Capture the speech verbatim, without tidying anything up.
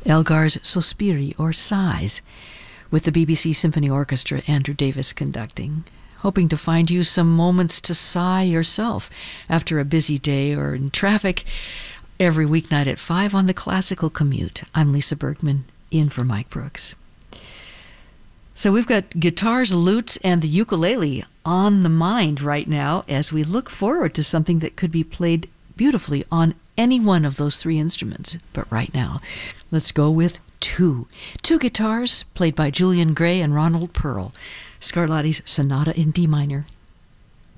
Elgar's Sospiri, or Sighs, with the B B C Symphony Orchestra, Andrew Davis conducting. Hoping to find you some moments to sigh yourself after a busy day or in traffic every weeknight at five on the Classical Commute. I'm Lisa Bergman, in for Mike Brooks. So we've got guitars, lutes, and the ukulele on the mind right now as we look forward to something that could be played beautifully on any one of those three instruments. But right now, let's go with two. Two guitars played by Julian Gray and Ronald Pearl. Scarlatti's Sonata in D minor.